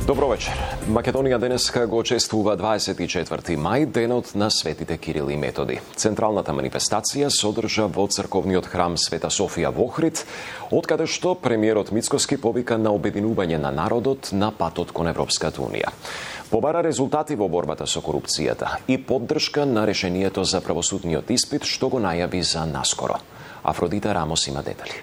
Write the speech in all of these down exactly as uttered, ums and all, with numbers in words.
Добро вечер. Македонија денеска го чествува дваесет и четврти мај, денот на светите Кирил и Методи. Централната манифестација се одржа во црковниот храм Света Софија во Охрид, откаде што премиерот Мицкоски повика на обединување на народот на патот кон Европската унија. Побара резултати во борбата со корупцијата и поддршка на решението за правосудниот испит, што го најави за наскоро. Афродита Рамос има детали.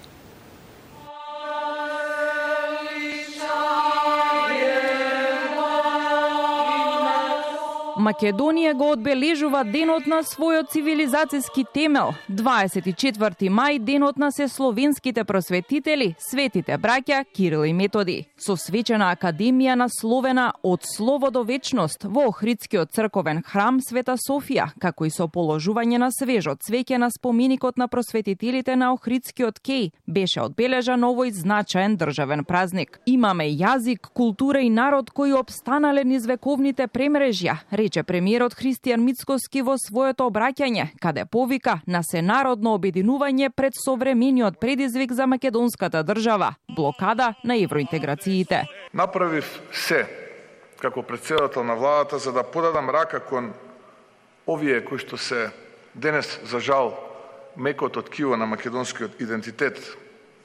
Македонија го одбележува денот на својот цивилизацијски темел. дваесет и четврти мај, денот на сесловенските просветители, светите браќа Кирил и Методи. Со свечена академија насловена од слово до вечност во Охридскиот црковен храм Света Софија, како и со положување на свежо цвеќе на споменикот на просветителите на Охридскиот кеј, беше одбележан овој значаен државен празник. Имаме јазик, култура и народ кои опстанале низ вековните премрежја, рече премиерот Христијан Мицкоски во своето обраќање, каде повика на сенародно обединување пред современиот предизвик за македонската држава – блокада на евроинтеграциите. Направив се како претседател на владата за да подадам рака кон овие кои што се денес за жал мекото ткиво на македонскиот идентитет,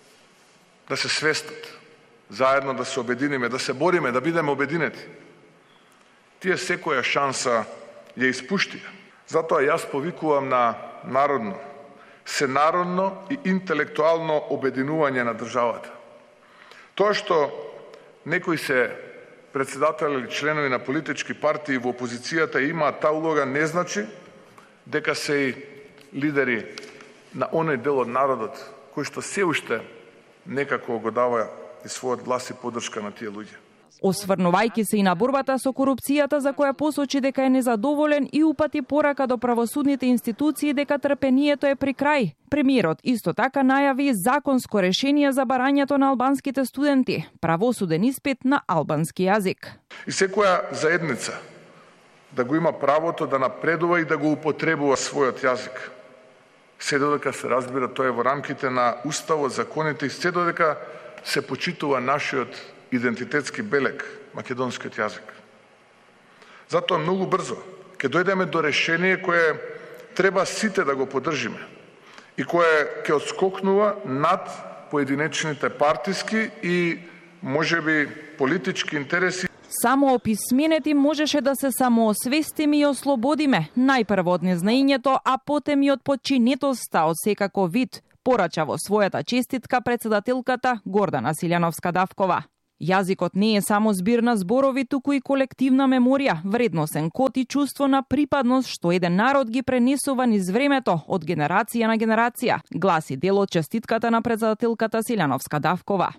да се свестат, заедно да се обединиме, да се бориме, да бидеме обединети. Тие секоја шанса ја испуштија. Затоа јас повикувам на народно, сенародно и интелектуално обединување на државата. Тоа што некои се председатели или членови на политички партии во опозицијата имаат таа улога не значи дека се и лидери на оној дел од народот кој што се уште некако го дава и својот глас и поддршка на тие луѓе. Осврнувајќи се и на борбата со корупцијата, за која посочи дека е незадоволен и упати порака до правосудните институции дека трпението е при крај. Премиерот исто така најави законско решение за барањето на албанските студенти, правосуден испит на албански јазик. И секоја заедница да го има правото да напредува и да го употребува својот јазик. Се додека се разбира тоа е во рамките на уставот, законите и се додека се почитува нашиот идентитетски белег, македонскиот јазик. Затоа многу брзо ќе дојдеме до решение кое треба сите да го поддржиме и кое ќе отскокнува над поединечните партиски и можеби политички интереси. Само описменети можеше да се самоосвестиме и ослободиме, најпрво од незнаењето, а потем и од подчинетоста од секако вид, порача во својата честитка председателката Гордана Силјановска-Давкова. Јазикот не е само збир на зборови, туку и колективна меморија, вредносен код и чувство на припадност што еден народ ги пренесува низ времето од генерација на генерација, гласи дел од честитката на председателката Силјановска-Давкова.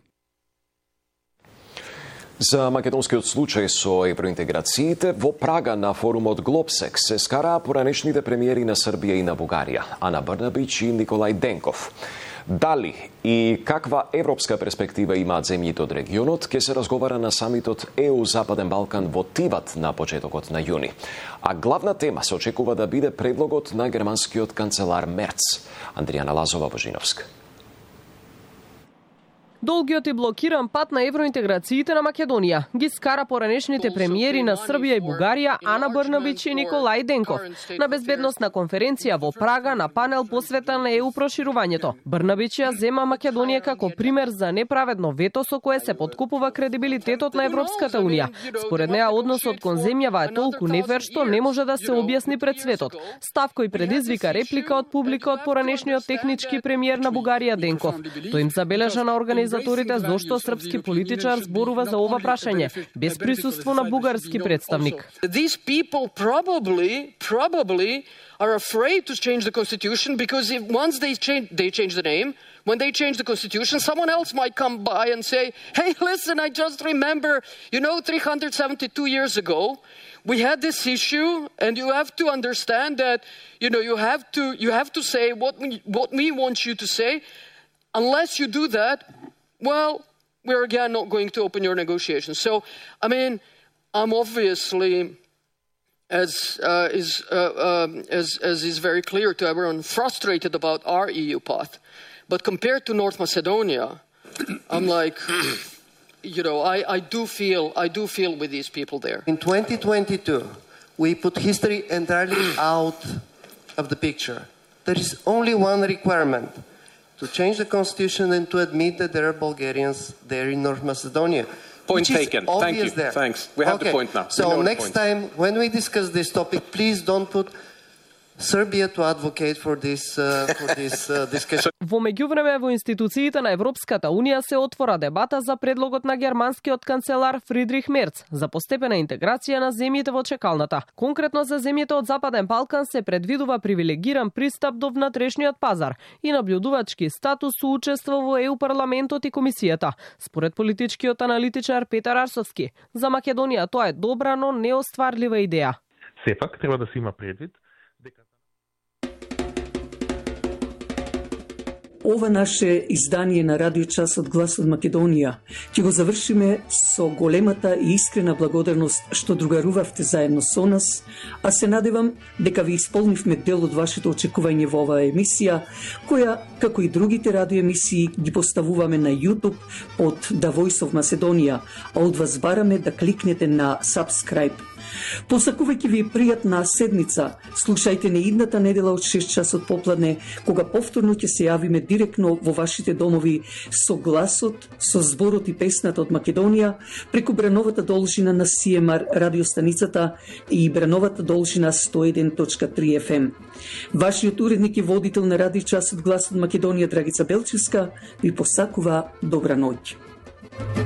За македонскиот случај со евроинтеграциите, во Прага на форумот Глобсек се скараа поранешните премиери на Србија и на Бугарија, Ана Брнабич и Николај Денков. Дали и каква европска перспектива имаат земјите од регионот, ќе се разговара на самитот Е У Западен Балкан во Тиват на почетокот на јуни. А главна тема се очекува да биде предлогот на германскиот канцелар Мерц. Андријана Лазова-Божиновска. Долгиот и блокиран пат на евроинтеграциите на Македонија ги скара поранешните премиери на Србија и Бугарија Ана Брнабич и Николај Денков на безбедносна конференција во Прага на панел посветен на Е У проширувањето. Брнабич ја зема Македонија како пример за неправедно вето со кое се поткупува кредибилитетот на Европската унија. Според неа односот кон земјава е толку нефер што не може да се објасни пред светот. Став кој предизвика реплика од публика од поранешниот технички премиер на Бугарија Денков. Тој им забележа на организаторите зошто српски политичар зборува за ова прашање без присуство на бугарски представник. These people probably probably are afraid to change the constitution because if once they change they change the name, when they change the constitution, someone else might come by and say, "Hey, listen, I just remember, you know, three hundred seventy-two years ago, we had this issue, and you have to understand that, you know, you have to you have to say what we, what we want you to say. Unless you do that, well, we're again not going to open your negotiations." So, I mean, I'm obviously, as uh, is uh, um, as as is very clear to everyone, frustrated about our E U path. But compared to North Macedonia, I'm like, you know, I, I do feel I do feel with these people there. In twenty twenty-two, we put history entirely out of the picture. There is only one requirement: to change the constitution and to admit that there are Bulgarians there in North Macedonia. Point taken. Thank you. There. Thanks. We have okay. the point now. So next time when we discuss this topic, please don't put Serbia to advocate for this uh, for this uh, discussion. Во меѓувреме во институциите на Европската унија се отвора дебата за предлогот на германскиот канцелар Фридрих Мерц за постепена интеграција на земјите во чекалната. Конкретно за земјите од Западен Балкан се предвидува привилегиран пристап до внатрешниот пазар и наблюдувачки статус со учество во Е У парламентот и комисијата. Според политичкиот аналитичар Петар Арсовски, за Македонија тоа е добра, но неостварлива идеја. Сепак треба да се има предвид дека ова наше издание на Радио Часот Глас од Македонија ќе го завршиме со големата и искрена благодарност што другарувавте заедно со нас, а се надевам дека ви исполнивме дел од вашето очекување во оваа емисија, која, како и другите радиоемисии, ги поставуваме на YouTube под The Voice of Macedonia, а од вас бараме да кликнете на Subscribe. Посакувајќи ви пријатна седница, слушајте не идната недела од шест часот попладне, кога повторно ќе се јавиме директно во вашите домови со гласот, со зборот и песната од Македонија, преку бреновата должина на Си Ем Ар радиостаницата и бреновата должина сто и еден точка три Еф Ем. Вашиот уредник и водител на Радио Часот Глас од Македонија, Драгица Белчевска, ви посакува добра ноќ.